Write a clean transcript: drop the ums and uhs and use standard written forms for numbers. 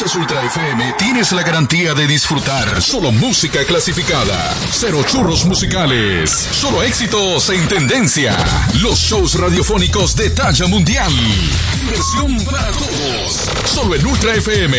escuchas Ultra FM, tienes la garantía de disfrutar solo música clasificada, cero churros musicales, solo éxitos en tendencia, los shows radiofónicos de talla mundial, diversión para todos, solo en Ultra FM.